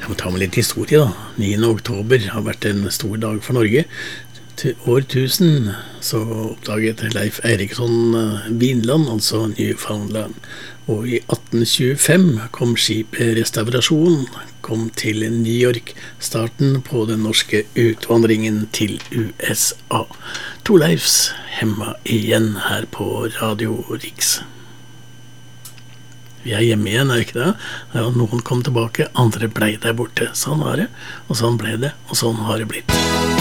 Jeg må ta med litt historie da. 9. oktober har vært en stor dag for Norge. Til år 1000 så oppdaget Leif Eriksson Vinland, altså Newfoundland. Og i 1825 kom skipet Restaurasjon, kom til New York, starten på den norske utvandringen til USA. Torleifs Hemma igjen her på Radio Riks. Vi hjemme igjen, ikke det? Ja, noen kom tilbake, andre ble der borte. Sånn var det, og sånn ble det, og sånn har det blitt.